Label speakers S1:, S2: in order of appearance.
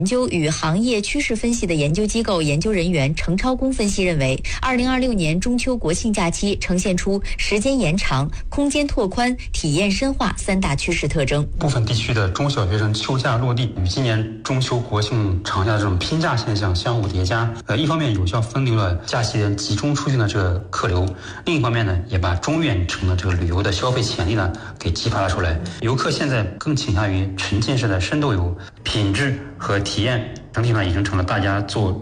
S1: 研究与行业趋势分析的研究机构研究人员程超公分析认为，2026年中秋国庆假期呈现出时间延长、空间拓宽、体验深化3大趋势特征。
S2: 部分地区的中小学生秋假落地，与今年中秋国庆长假的这种拼假现象相互叠加，一方面有效分流了假期人集中出行的这个客流，另一方面呢，也把中远程的这个旅游的消费潜力呢给激发了出来。游客现在更倾向于沉浸式的深度游，品质和体验整体上已经成了大家做